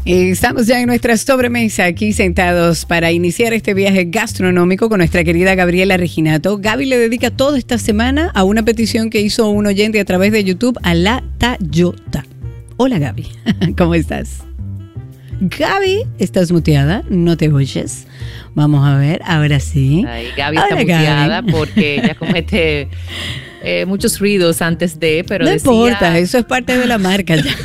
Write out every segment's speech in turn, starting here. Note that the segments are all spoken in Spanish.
Estamos ya en nuestra sobremesa aquí sentados para iniciar este viaje gastronómico con nuestra querida Gabriela Reginato. Gaby le dedica toda esta semana a una petición que hizo un oyente a través de YouTube a la Tayota. Hola Gaby, ¿cómo estás? Gaby, estás muteada, no te oyes. Vamos a ver, ahora sí. Ay, Gaby está muteada porque ella comete muchos ruidos antes de, pero no decía... importa, eso es parte de la marca ya.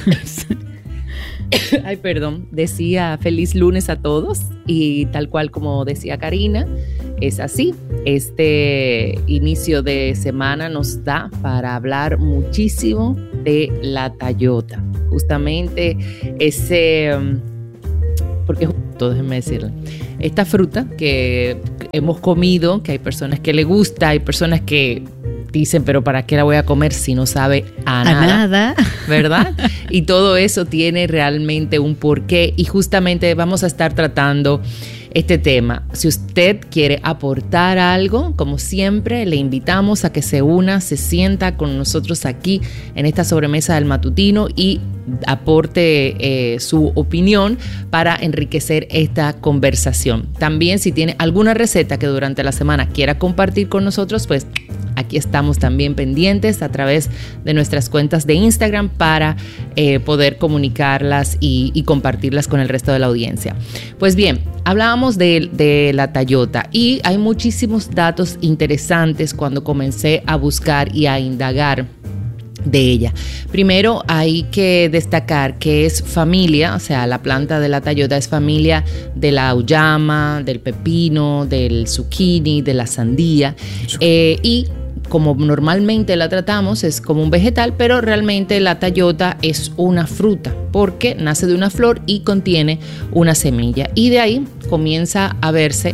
Ay, perdón, decía feliz lunes a todos y tal cual como decía Karina, es así. Este inicio de semana nos da para hablar muchísimo de la Tayota. Justamente ese, porque déjenme decirle, esta fruta que hemos comido, que hay personas que le gusta, hay personas que dicen, pero ¿para qué la voy a comer si no sabe a nada? ¿Verdad? Y todo eso tiene realmente un porqué y justamente vamos a estar tratando este tema. Si usted quiere aportar algo, como siempre, le invitamos a que se una, se sienta con nosotros aquí en esta sobremesa del matutino y aporte su opinión para enriquecer esta conversación. También si tiene alguna receta que durante la semana quiera compartir con nosotros, pues aquí estamos también pendientes a través de nuestras cuentas de Instagram para poder comunicarlas y compartirlas con el resto de la audiencia. Pues bien, hablábamos de la Tayota y hay muchísimos datos interesantes cuando comencé a buscar y a indagar de ella. Primero hay que destacar que es familia, o sea, la planta de la Tayota es familia de la auyama, del pepino, del zucchini, de la sandía y como normalmente la tratamos es como un vegetal, pero realmente la Tayota es una fruta porque nace de una flor y contiene una semilla y de ahí comienza a verse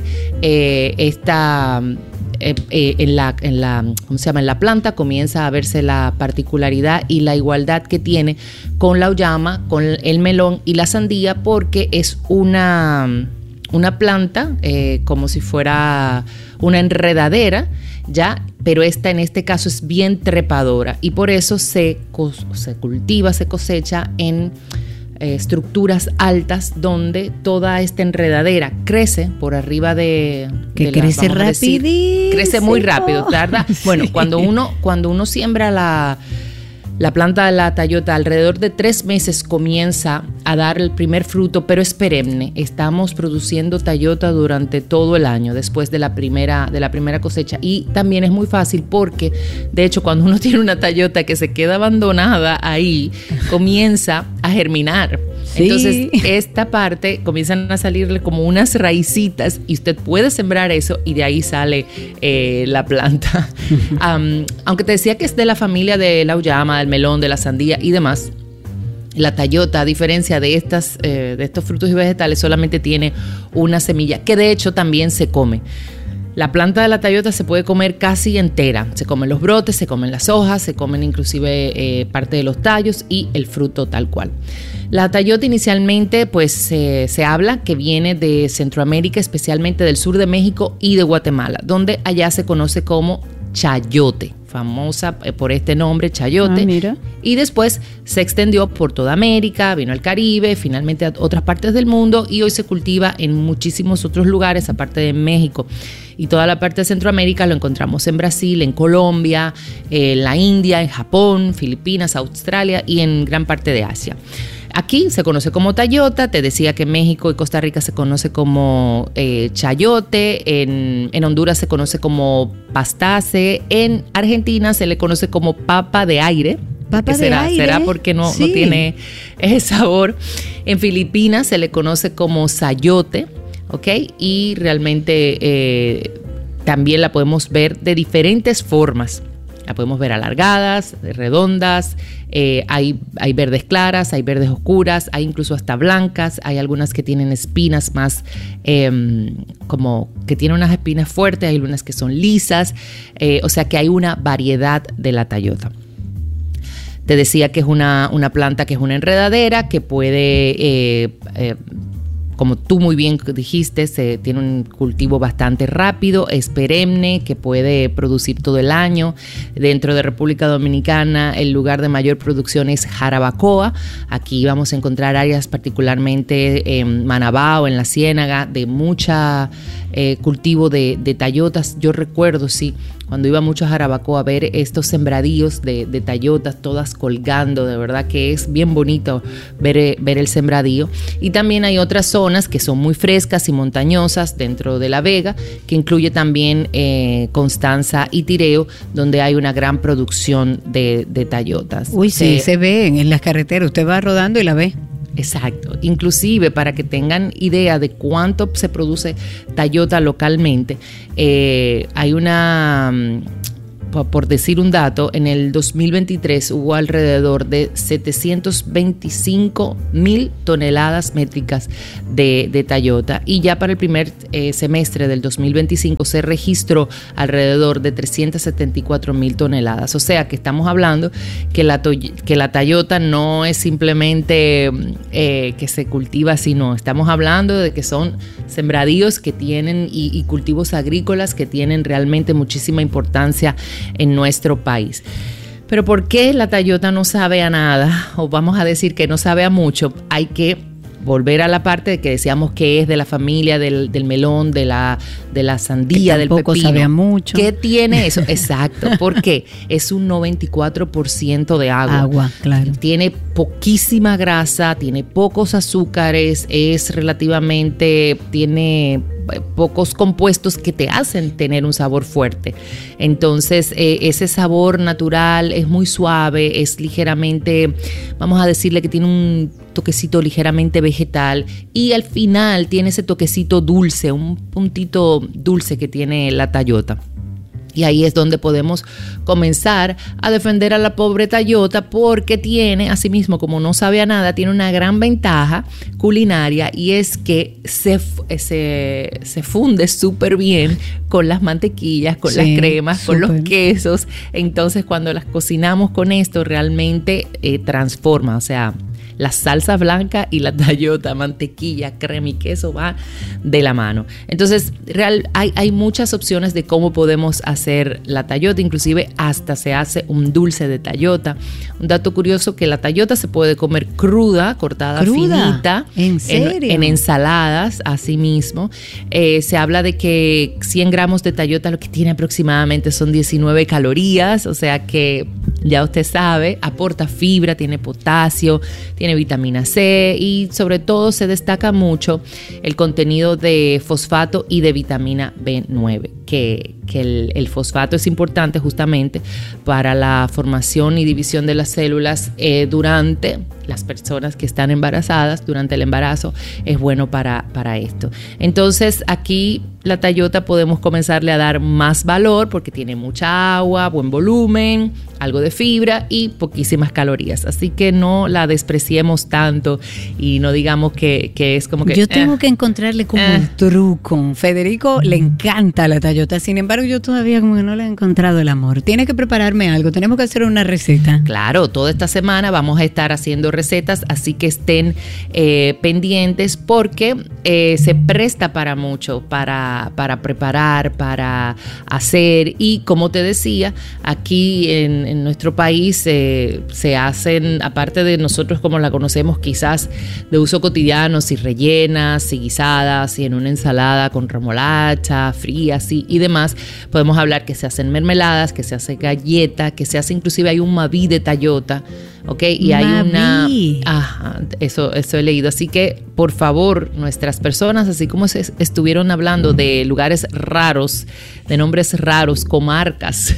en la planta comienza a verse la particularidad y la igualdad que tiene con la auyama, con el melón y la sandía porque es una planta como si fuera una enredadera, ya, pero esta en este caso es bien trepadora y por eso se cultiva, se cosecha en estructuras altas donde toda esta enredadera crece por arriba de crece rapidísimo. Crece muy rápido, tarda. Sí. Bueno, cuando uno siembra la planta de la Tayota, alrededor de 3 meses comienza a dar el primer fruto, pero es perenne. Estamos produciendo Tayota durante todo el año después de la primera cosecha y también es muy fácil porque, de hecho, cuando uno tiene una Tayota que se queda abandonada ahí, comienza a germinar. Sí. Entonces, esta parte comienzan a salirle como unas raicitas y usted puede sembrar eso y de ahí sale la planta. Aunque te decía que es de la familia de la auyama, del melón, de la sandía y demás, la Tayota, a diferencia de estos frutos y vegetales, solamente tiene una semilla, que de hecho también se come. La planta de la Tayota se puede comer casi entera. Se comen los brotes, se comen las hojas, se comen inclusive parte de los tallos y el fruto tal cual. La Tayota inicialmente pues se habla que viene de Centroamérica, especialmente del sur de México y de Guatemala, donde allá se conoce como chayote, famosa por este nombre, chayote. Mira. Y después se extendió por toda América, vino al Caribe, finalmente a otras partes del mundo y hoy se cultiva en muchísimos otros lugares, aparte de México. Y toda la parte de Centroamérica lo encontramos en Brasil, en Colombia, en la India, en Japón, Filipinas, Australia y en gran parte de Asia. Aquí se conoce como Tayota, te decía que en México y Costa Rica se conoce como chayote, en Honduras se conoce como pastace, en Argentina se le conoce como papa de aire. ¿Será porque no tiene ese sabor? En Filipinas se le conoce como sayote, ¿ok? Y realmente también la podemos ver de diferentes formas. La podemos ver alargadas, redondas, hay verdes claras, hay verdes oscuras, hay incluso hasta blancas, hay algunas que tienen espinas más, como que tienen unas espinas fuertes, hay algunas que son lisas, o sea que hay una variedad de la Tayota. Te decía que es una planta que es una enredadera, que puede como tú muy bien dijiste, tiene un cultivo bastante rápido, es perenne, que puede producir todo el año. Dentro de República Dominicana, el lugar de mayor producción es Jarabacoa. Aquí vamos a encontrar áreas particularmente en Manabao, en la Ciénaga, de mucha cultivo de tayotas. Yo recuerdo, sí, cuando iba mucho a Jarabacoa a ver estos sembradíos de tayotas, todas colgando, de verdad que es bien bonito ver el sembradío. Y también hay otras zonas que son muy frescas y montañosas dentro de La Vega, que incluye también Constanza y Tireo, donde hay una gran producción de tayotas. Uy, sí, se ve en las carreteras, usted va rodando y la ve. Exacto, inclusive para que tengan idea de cuánto se produce tayota localmente, hay una, por decir un dato, en el 2023 hubo alrededor de 725,000 toneladas métricas de tayota, y ya para el primer semestre del 2025 se registró alrededor de 374,000 toneladas. O sea que estamos hablando que la tayota no es simplemente que se cultiva, sino estamos hablando de que son sembradíos que tienen y cultivos agrícolas que tienen realmente muchísima importancia en nuestro país. Pero ¿por qué la tayota no sabe a nada? O vamos a decir que no sabe a mucho. Hay que volver a la parte de que decíamos que es de la familia del melón, de la sandía, del pepino. Sabe a mucho. ¿Qué tiene eso? Exacto. ¿Por qué? Es un 94% de agua. Agua, claro. Tiene poquísima grasa, tiene pocos azúcares, tiene pocos compuestos que te hacen tener un sabor fuerte. Entonces, ese sabor natural es muy suave, es ligeramente, vamos a decirle que tiene un toquecito ligeramente vegetal, y al final tiene ese toquecito dulce, un puntito dulce que tiene la tayota. Y ahí es donde podemos comenzar a defender a la pobre tayota, porque tiene, asimismo, como no sabe a nada, tiene una gran ventaja culinaria, y es que se funde súper bien con las mantequillas, con las cremas, super, con los quesos. Entonces, cuando las cocinamos con esto, realmente transforma, o sea, la salsa blanca y la tayota, mantequilla, crema y queso va de la mano. Entonces, hay muchas opciones de cómo podemos hacer la tayota, inclusive hasta se hace un dulce de tayota. Un dato curioso, que la tayota se puede comer cruda, cortada finita. ¿En serio? En ensaladas, así mismo. Se habla de que 100 gramos de tayota lo que tiene aproximadamente son 19 calorías, o sea que ya usted sabe, aporta fibra, tiene potasio, tiene vitamina C, y sobre todo se destaca mucho el contenido de fosfato y de vitamina B9, que el fosfato es importante justamente para la formación y división de las células durante las personas que están embarazadas. Durante el embarazo es bueno para esto. Entonces, aquí la tayota podemos comenzarle a dar más valor porque tiene mucha agua, buen volumen, algo de fibra y poquísimas calorías. Así que no la despreciemos tanto y no digamos que es como que... Yo tengo que encontrarle como un truco. Federico le encanta la tayota, sin embargo yo todavía como que no le he encontrado el amor. Tiene que prepararme algo, tenemos que hacer una receta. Claro, toda esta semana vamos a estar haciendo recetas, así que estén pendientes porque se presta para mucho, para preparar, para hacer. Y como te decía, aquí en nuestro país se hacen, aparte de nosotros como la conocemos quizás de uso cotidiano, si rellenas, si guisadas, si en una ensalada con remolacha, frías y demás, podemos hablar que se hacen mermeladas, que se hace galleta, que se hace inclusive hay un maví de tayota, ¿ok? Y hay una... Ajá, eso he leído. Así que, por favor, nuestras personas, así como estuvieron hablando de lugares raros, de nombres raros, comarcas,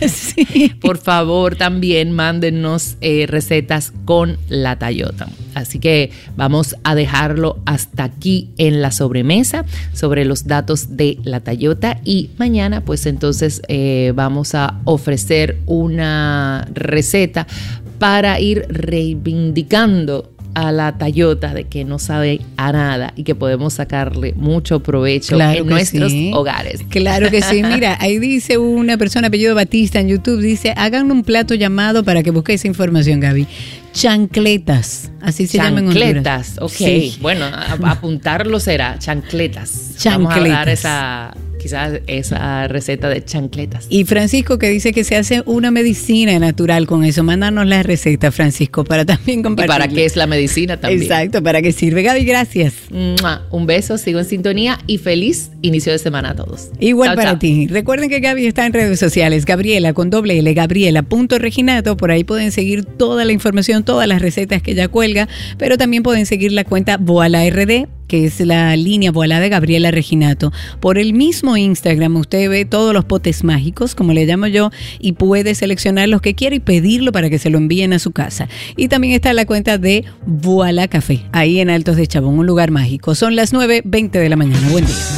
sí. Por favor, también mándennos recetas con la tayota. Así que vamos a dejarlo hasta aquí en la sobremesa sobre los datos de la tayota, y mañana pues entonces vamos a ofrecer una receta para ir reivindicando a la Toyota de que no sabe a nada y que podemos sacarle mucho provecho en nuestros hogares. Claro que sí. Mira, ahí dice una persona apellido Batista en YouTube, dice, hagan un plato llamado para que busque esa información, Gaby. Chancletas, así se llaman en Honduras. Chancletas, ok. Sí. Bueno, apuntarlo será, chancletas. Vamos a dar quizás esa receta de chancletas. Y Francisco que dice que se hace una medicina natural con eso. Mándanos la receta, Francisco, para también compartir. ¿Y para qué es la medicina también? Exacto, ¿para qué sirve? Gaby, gracias. Un beso, sigo en sintonía y feliz inicio de semana a todos. Igual chao, para ti. Recuerden que Gaby está en redes sociales, Gabriela con doble L, Gabriela.Reginato. Por ahí pueden seguir toda la información, todas las recetas que ella cuelga, pero también pueden seguir la cuenta Voila RD, que es la línea Voilá de Gabriela Reginato. Por el mismo Instagram usted ve todos los potes mágicos, como le llamo yo, y puede seleccionar los que quiera y pedirlo para que se lo envíen a su casa. Y también está la cuenta de Voilá Café, ahí en Altos de Chabón, un lugar mágico. Son las 9:20 de la mañana. Buen día.